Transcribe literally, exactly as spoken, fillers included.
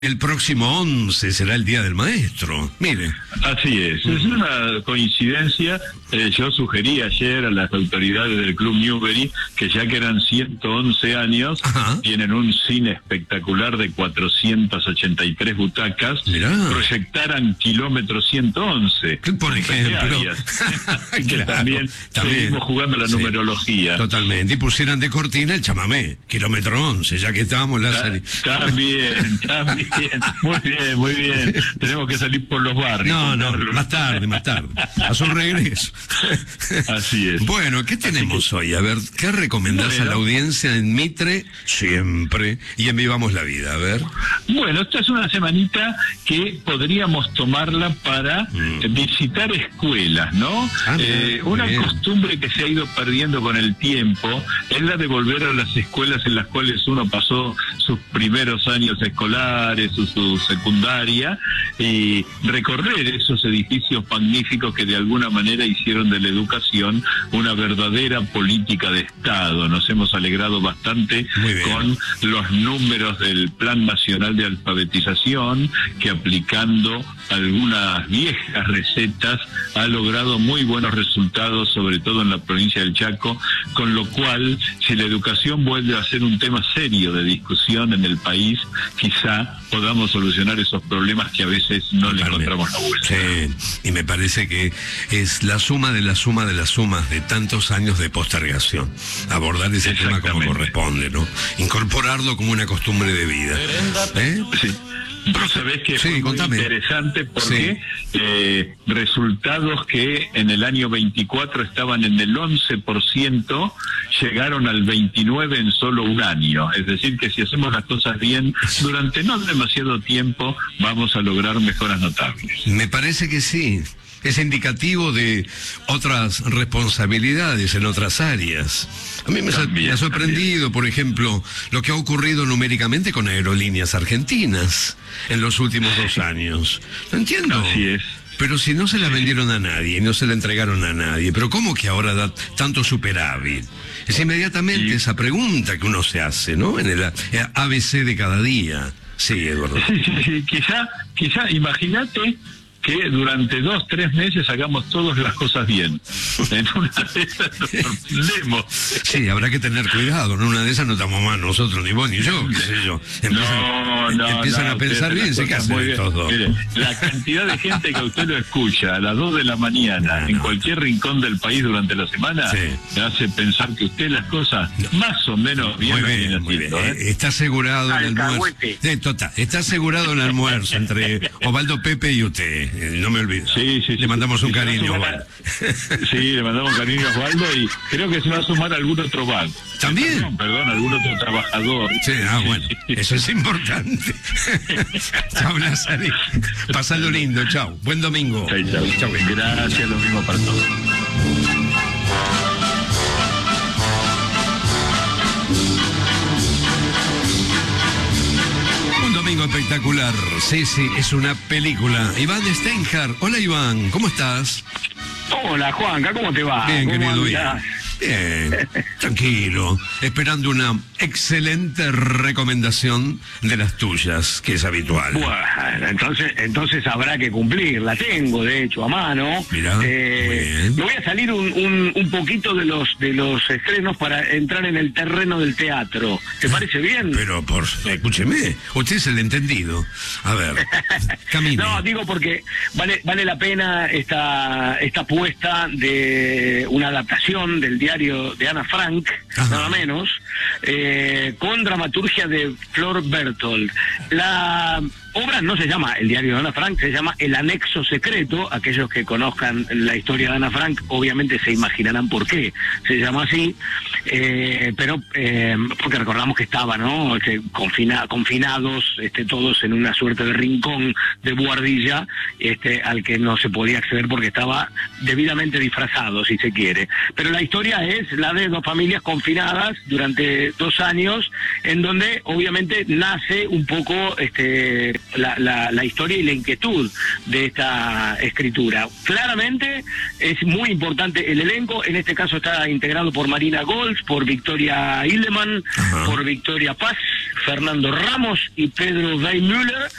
El próximo once será el Día del Maestro. Mire. Así es. Es una coincidencia. Eh, yo sugerí ayer a las autoridades del Club Newbery que ya que eran ciento once años, Ajá. tienen un cine espectacular de cuatrocientas ochenta y tres butacas, Mirá. proyectaran Kilómetro ciento once. Por ejemplo. que claro, también, también seguimos jugando la sí, numerología. Totalmente. Y pusieran de cortina el chamamé, Kilómetro once, ya que estábamos la salida. También, también. Bien, muy bien, muy bien. Tenemos que salir por los barrios. No, no, más tarde, más tarde. A su regreso. Así es. Bueno, ¿qué tenemos que... hoy? A ver, ¿qué recomendás bueno. a la audiencia en Mitre? Siempre. Y en Vivamos la Vida, a ver. Bueno, esta es una semanita que podríamos tomarla para mm. visitar escuelas, ¿no? Ah, eh, una bien. costumbre que se ha ido perdiendo con el tiempo es la de volver a las escuelas en las cuales uno pasó sus primeros años escolares, Su, su secundaria, y recorrer esos edificios magníficos que de alguna manera hicieron de la educación una verdadera política de Estado. Nos hemos alegrado bastante con los números del Plan Nacional de Alfabetización, que aplicando algunas viejas recetas ha logrado muy buenos resultados, sobre todo en la provincia del Chaco, con lo cual, si la educación vuelve a ser un tema serio de discusión en el país, quizá podamos solucionar esos problemas que a veces no le encontramos la vuelta. Sí, y me parece que es la suma de la suma de las sumas de tantos años de postergación. Abordar ese tema como corresponde, ¿no? Incorporarlo como una costumbre de vida. ¿Eh? Sí. Vos sabés que sí, fue contame. muy interesante porque sí. eh, resultados que en el año veinticuatro estaban en el once por ciento, llegaron al veintinueve por ciento en solo un año. Es decir, que si hacemos las cosas bien, durante no demasiado tiempo vamos a lograr mejoras notables. Me parece que sí. Es indicativo de otras responsabilidades en otras áreas. A mí me, también, me ha sorprendido, también. por ejemplo, lo que ha ocurrido numéricamente con Aerolíneas Argentinas en los últimos dos años. No entiendo. Así es. Pero si no se la vendieron a nadie, no se la entregaron a nadie, ¿pero cómo que ahora da tanto superávit? Es inmediatamente sí. esa pregunta que uno se hace, ¿no? En el A B C de cada día. Sí, Eduardo. Sí, sí, sí. Quizá, quizá, imagínate que durante dos, tres meses hagamos todas las cosas bien. En una de esas nos sorprendemos. Sí, habrá que tener cuidado. En una de esas no estamos más nosotros, ni vos ni yo, qué sé yo. Empiezan, no, no, empiezan no, a pensar bien, se casan estos dos. Mire, la cantidad de gente que usted lo escucha a las dos de la mañana, no, en no. cualquier rincón del país durante la semana, sí. me hace pensar que usted las cosas no. más o menos bien. Muy bien, muy bien. ¿eh? Está asegurado el almuerzo. Sí, total, está asegurado el almuerzo entre Osvaldo, Pepe y usted. No me olvido. Sí, sí, sí. Le mandamos un sí, cariño, Osvaldo. Sí, le mandamos un cariño a Osvaldo y creo que se va a sumar algún otro banco. ¿También? Perdón, perdón, algún otro trabajador. Sí, ah, bueno, eso es importante. Chao, Nazarí. Pasando lindo, chao. Buen domingo. Chao, chao. Chao. Gracias, lo mismo para todos. Espectacular, sí, sí, es una película. Iván Steinhardt, hola Iván, ¿cómo estás? Hola Juanca, ¿cómo te va? Bien, ¿Cómo querido, bien. Bien, tranquilo, esperando una excelente recomendación de las tuyas, que es habitual. Bueno, entonces, entonces habrá que cumplir, la tengo de hecho a mano. Mirá, eh, muy bien. Me voy a salir un, un, un poquito de los de los estrenos para entrar en el terreno del teatro. ¿Te parece bien? Pero, por escúcheme, usted es el entendido. A ver, camine. No, digo porque vale vale la pena esta, esta apuesta de una adaptación del diario de Ana Frank, Ajá. nada menos, eh, con dramaturgia de Flor Bertolt. La obra no se llama El diario de Ana Frank, se llama El anexo secreto. Aquellos que conozcan la historia de Ana Frank obviamente se imaginarán por qué se llama así, eh, pero eh, porque recordamos que estaban, ¿no? Este, confina, confinados este, todos en una suerte de rincón de buhardilla este, al que no se podía acceder porque estaba debidamente disfrazado, si se quiere. Pero la historia es la de dos familias confinadas durante dos años, en donde obviamente nace un poco este La, la, la historia y la inquietud de esta escritura. Claramente es muy importante el elenco, en este caso está integrado por Marina Goltz, por Victoria Hildemann, Ajá. por Victoria Paz, Fernando Ramos y Pedro Weimüller.